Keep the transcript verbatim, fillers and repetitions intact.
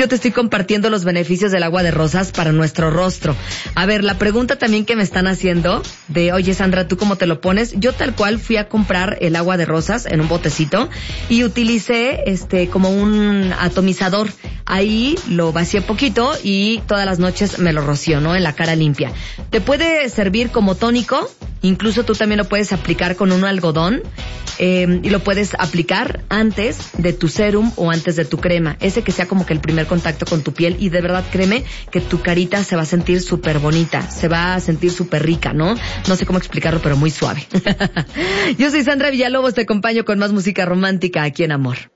yo te estoy compartiendo los beneficios del agua de rosas para nuestro rostro. A ver, la pregunta también que me están haciendo de, oye Sandra, ¿tú cómo te lo pones? Yo tal cual fui a comprar el agua de rosas en un botecito y utilicé este como un atomizador. Ahí lo vacié poquito y todas las noches me lo rocío, ¿no? En la cara limpia. Te puede servir como tónico, incluso tú también lo puedes aplicar con un algodón eh, y lo puedes aplicar antes de tu serum o antes de tu crema. Ese que sea como que el primer contacto con tu piel y de verdad créeme que tu carita se va a sentir súper bonita, se va a sentir súper rica, ¿no? No sé cómo explicarlo, pero muy suave. Yo soy Sandra Villalobos, te acompaño con más música romántica aquí en Amor.